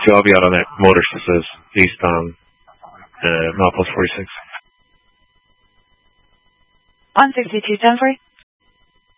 So I'll be out on that motor says eastbound, milepost 46. On 6210 for you.